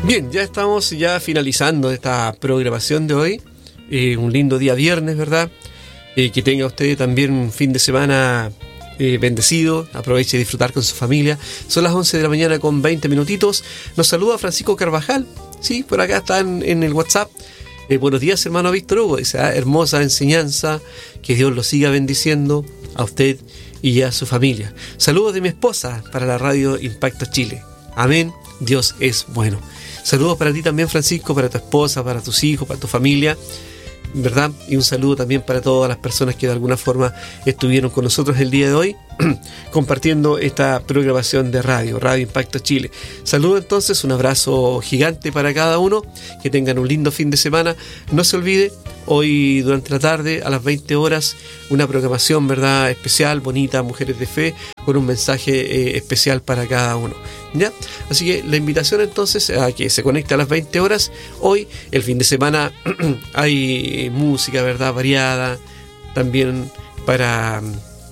Bien, ya estamos finalizando esta programación de hoy. Un lindo día viernes, ¿verdad? Que tenga usted también un fin de semana bendecido. Aproveche de disfrutar con su familia. Son las 11 de la mañana con 20 minutitos. Nos saluda Francisco Carvajal. Sí, por acá está en el WhatsApp. Buenos días, hermano Víctor Hugo. Esa hermosa enseñanza. Que Dios lo siga bendiciendo a usted y a su familia. Saludos de mi esposa para la radio Impacto Chile. Amén. Dios es bueno. Saludos para ti también, Francisco, para tu esposa, para tus hijos, para tu familia, ¿verdad? Y un saludo también para todas las personas que de alguna forma estuvieron con nosotros el día de hoy compartiendo esta programación de Radio Impacto Chile. Saludos entonces, un abrazo gigante para cada uno, que tengan un lindo fin de semana. No se olvide, hoy durante la tarde a las 20 horas, una programación, ¿verdad?, especial, bonita, Mujeres de Fe, con un mensaje especial para cada uno, ¿ya? Así que la invitación entonces a que se conecte a las 20 horas. Hoy, el fin de semana, hay música, ¿verdad?, variada, también para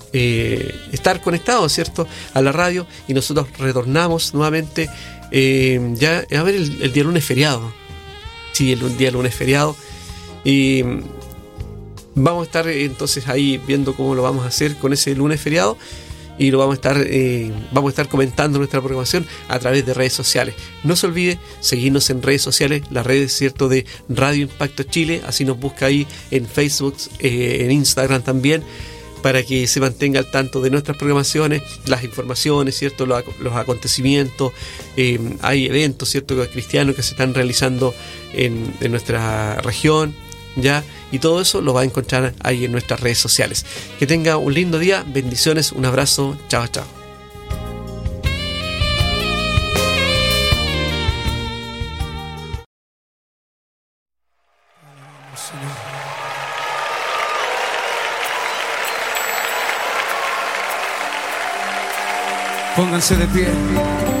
estar conectados, ¿cierto?, a la radio. Y nosotros retornamos nuevamente ya a ver el día lunes feriado. Sí, el día lunes feriado. Y vamos a estar entonces ahí viendo cómo lo vamos a hacer con ese lunes feriado. Y lo vamos a estar comentando nuestra programación a través de redes sociales. No se olvide seguirnos en redes sociales, las redes, ¿cierto?, de Radio Impacto Chile. Así nos busca ahí en Facebook, en Instagram también, para que se mantenga al tanto de nuestras programaciones, las informaciones, ¿cierto?, los acontecimientos. Hay eventos, ¿cierto?, cristianos que se están realizando en nuestra región, ¿ya? Y todo eso lo va a encontrar ahí en nuestras redes sociales. Que tenga un lindo día, bendiciones, un abrazo, chao, chao. Pónganse de pie.